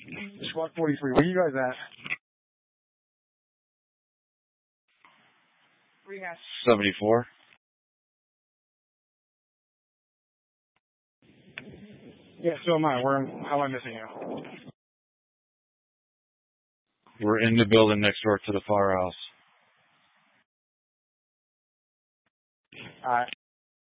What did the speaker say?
SWAT 43, where you guys at? 74. Yeah, so am I. How am I missing you? We're in the building next door to the firehouse. Alright.